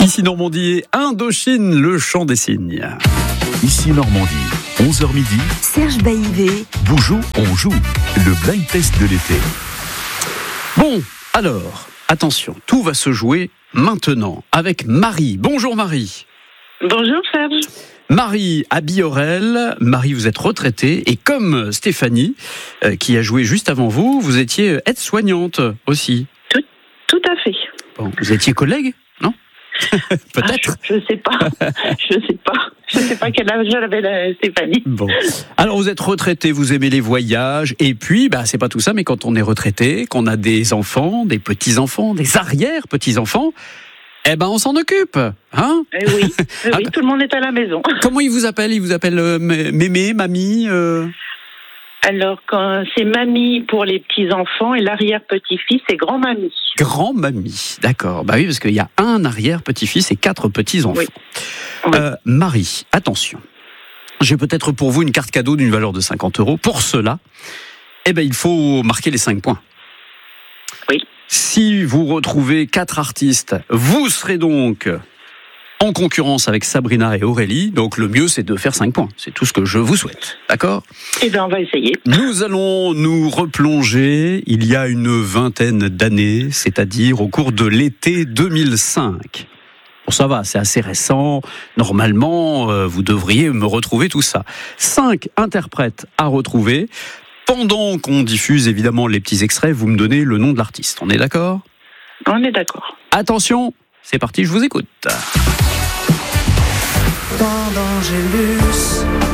Ici Normandie et Indochine, le chant des cygnes. Ici Normandie, 11h midi. Serge Baïvé. Bonjour, on joue. Le blind test de l'été. Bon, alors, attention, tout va se jouer maintenant avec Marie. Bonjour Marie. Bonjour Serge. Marie à Biorel. Marie, vous êtes retraitée et comme Stéphanie, qui a joué juste avant vous, vous étiez aide-soignante aussi. Tout à fait. Bon, vous étiez collègue, non? Peut-être. Je sais pas. Je sais pas quel âge elle avait Stéphanie. Bon. Alors vous êtes retraité, vous aimez les voyages, et puis c'est pas tout ça, mais quand on est retraité, qu'on a des enfants, des petits-enfants, des arrière-petits-enfants, on s'en occupe, hein? Oui, tout le monde est à la maison. Comment il vous appelle? Il vous appelle mémé, mamie Alors, quand c'est mamie pour les petits-enfants et l'arrière-petit-fils, c'est grand-mamie. Grand-mamie, d'accord. Oui, parce qu'il y a un arrière-petit-fils et 4 petits-enfants. Oui. Marie, attention. J'ai peut-être pour vous une carte cadeau d'une valeur de 50 €. Pour cela, il faut marquer les 5 points. Oui. Si vous retrouvez 4 artistes, vous serez donc en concurrence avec Sabrina et Aurélie. Donc le mieux, c'est de faire 5 points. C'est tout ce que je vous souhaite. D'accord ? On va essayer. Nous allons nous replonger il y a une vingtaine d'années, c'est-à-dire au cours de l'été 2005. Bon, ça va, c'est assez récent. Normalement, vous devriez me retrouver tout ça. 5 interprètes à retrouver. Pendant qu'on diffuse évidemment les petits extraits, vous me donnez le nom de l'artiste. On est d'accord ? On est d'accord. Attention, c'est parti, je vous écoute. Dans d'Angélus,